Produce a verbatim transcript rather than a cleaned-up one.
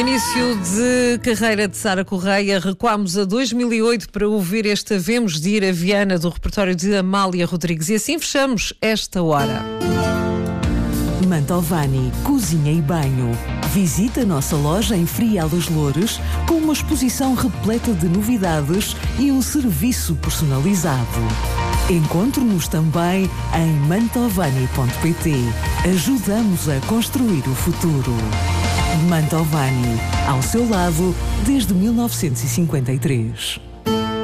Início de carreira de Sara Correia, recuámos a dois mil e oito para ouvir este Havemos de Ir a Viana do repertório de Amália Rodrigues e assim fechamos esta hora. Mantovani, cozinha e banho. Visita a nossa loja em Frial dos Loures com uma exposição repleta de novidades e um serviço personalizado. Encontre-nos também em mantovani ponto pt. Ajudamos a construir o futuro. Mantovani, ao seu lado desde mil novecentos e cinquenta e três.